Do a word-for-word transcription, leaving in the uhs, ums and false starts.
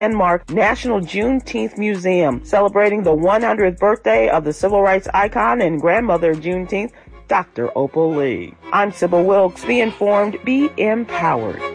landmark National Juneteenth Museum, celebrating the one hundredth birthday of the civil rights icon and grandmother of Juneteenth, Doctor Opal Lee. I'm Sybil Wilkes. Be informed, be empowered.